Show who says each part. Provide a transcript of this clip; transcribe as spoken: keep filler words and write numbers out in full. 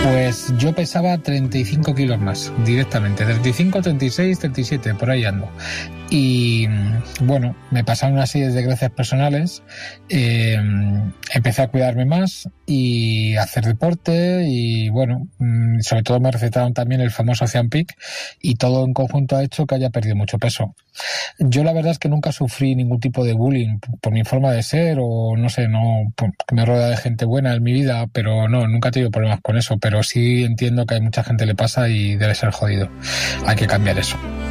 Speaker 1: Pues yo pesaba treinta y cinco kilos más, directamente. treinta y cinco, treinta y seis, treinta y siete, por ahí ando. Y bueno, me pasaron una serie de desgracias personales. Eh, empecé a cuidarme más y a hacer deporte. Y bueno, sobre todo me recetaron también el famoso Ozempic. Y todo en conjunto ha hecho que haya perdido mucho peso. Yo la verdad es que nunca sufrí ningún tipo de bullying por mi forma de ser, o no sé, no, porque me rodea de gente buena en mi vida, pero no, nunca he tenido problemas con eso. Pero sí entiendo que a mucha gente le pasa y debe ser jodido. Hay que cambiar eso.